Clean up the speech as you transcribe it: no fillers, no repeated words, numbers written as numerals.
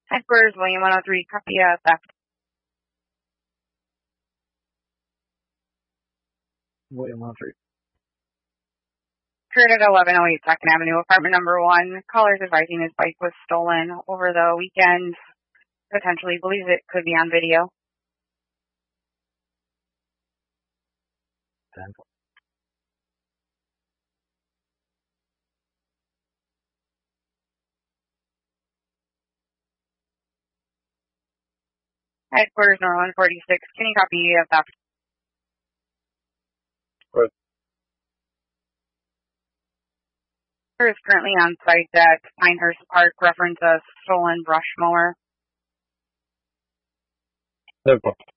Headquarters, William 103, copy theft. William 103. Occurred at 1108 2nd Avenue, apartment number 1. Caller's advising his bike was stolen over the weekend. Potentially believes it could be on video. 10. Headquarters, number 146. Can you copy theft? Good. Is currently on site at Pinehurst Park. Reference a stolen brush mower. No problem.